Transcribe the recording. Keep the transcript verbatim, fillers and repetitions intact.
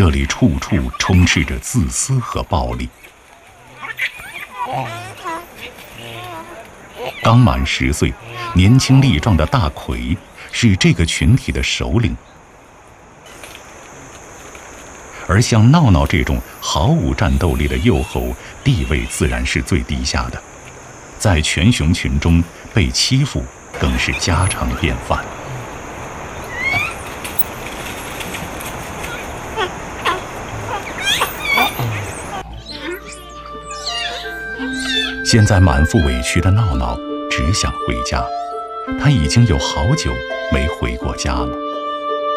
这里处处充斥着自私和暴力。刚满十岁、年轻力壮的大奎是这个群体的首领，而像闹闹这种毫无战斗力的幼猴，地位自然是最低下的，在犬熊群中被欺负更是家常便饭。现在满腹委屈的闹闹只想回家，他已经有好久没回过家了。